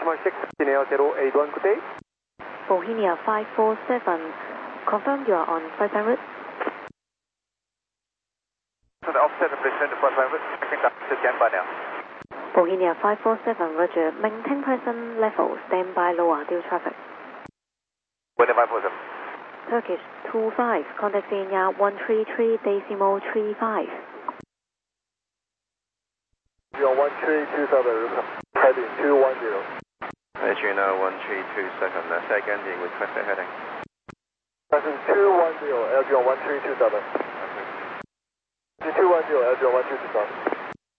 6 Neo 081, good day. Bohemia 547, confirm you are on flight en route. So the offset replacement to flight en route, checking down to standby now. Bohemia 547, roger. Maintain present level, standby lower deal traffic. Bohemia 547. Turkish 25, contact Vienna 133.35. You're 1327, heading 210. Juno 1327, second in requested heading. Passing 210, LGR 1327. 210, LGR 1327.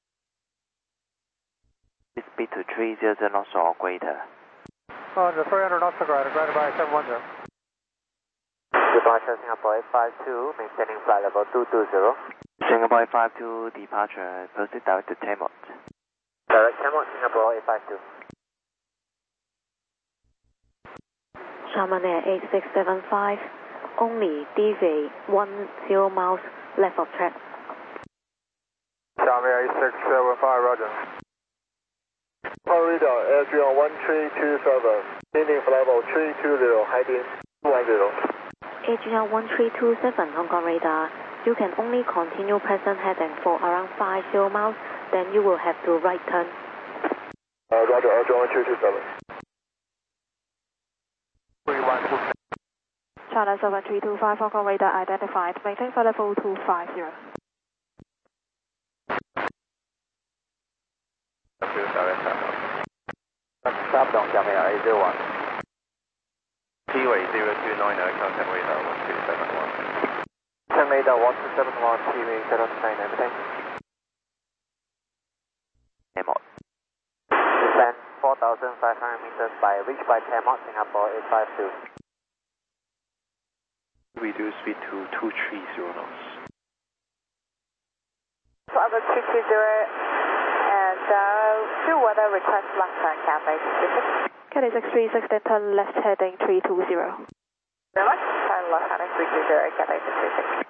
Speed to 300 knots or greater. The 300 knots are greater, greater by 710. Departure Singapore 852, maintaining flight level 220. Singapore 852, departure, proceed direct to Tamot. Direct Tamot, Singapore 852. Sharman Air 8675, only deviate 10 miles left of track. Sharman Air 8675, roger. Radar, LGR 1327, landing flight level 320, heading 210. AGR 1327, Hong Kong radar. You can only continue present heading for around 50 miles, then you will have to right turn. Roger, LGR 1327. China 7325, Hong Kong radar identified. Maintain flight level 250. Stop down, Xiamen Air 801. T-way 029, contact radar 1271. Contact radar 1271, T-way 029, everything. Tamot. Descend 4,500 meters by reach by Tamot, Singapore 852. Reduce speed to 230 knots. Level 220 and still weather request left turn, Cathay 66. Cathay 636, then turn left heading 320. Very much. Turn left heading 320, Cathay 636.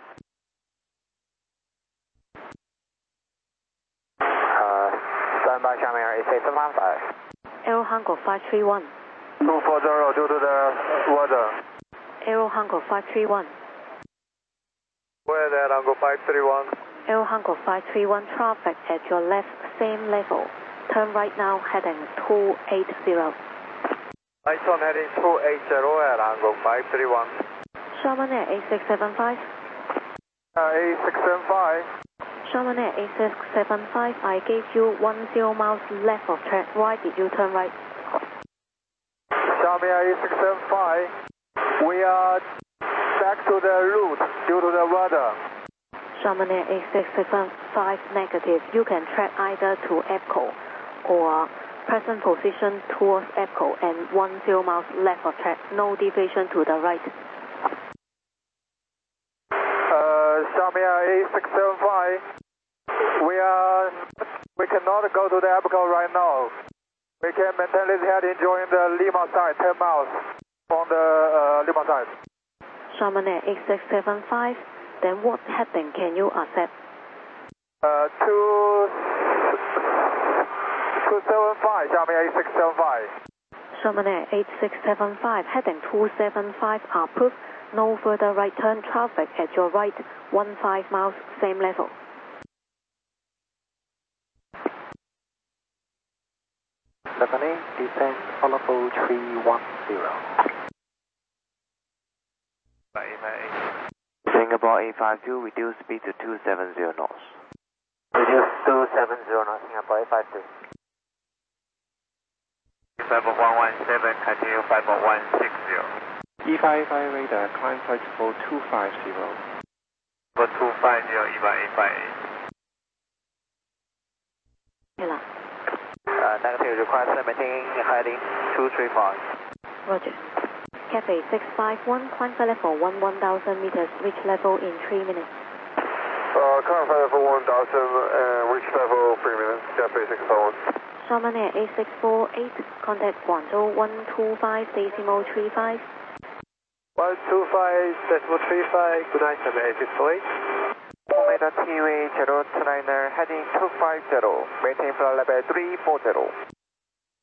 Standby Xiamen Air 8675. Aero Hanko 531. 240 due to the weather. Aero Hanko 531. Where that Hanko 531? Aero Hanko 531, traffic at your left, same level. Turn right now, heading 280. Right on heading 280 at Hanko 531. Sharman Air 8675. 8675. Sharman Air 8675, I gave you 10 miles left of track. Why did you turn right? Xiamen Air 8675. We are back to the route due to the weather. Sharman Air 8675 negative. You can track either to EPCO or present position towards EPCO and 10 miles left of track. No deviation to the right. Xiamen Air 8675. We cannot go to the EPCO right now. We can maintain this heading during the Lima side, 10 miles from the Lima side. Sharman Air 8675, then what heading can you accept? 275, Xiamen Air 8675. Sharman Air 8675, heading 275 approved. No further right turn, traffic at your right, 15 miles, same level. Lebanon, descend on level 310. Singapore 852, reduce speed to 270 knots. Reduce 270 knots, Singapore 852. 54117, continue 54160. E585 radar, climb flight level 250. For 250, E185. Hela. Negative, request maintaining heading 235. Roger. Cathay 651, climb flight level 1000 meters, reach level in 3 minutes. Current flight level 1000, reach level 3 minutes, Cathay 651. Sharman Air 8648, contact Guangzhou 125.35. 125.35, good night, Xiamen Air 8648. Omega T-way 029er, heading 250, maintain flight level 340.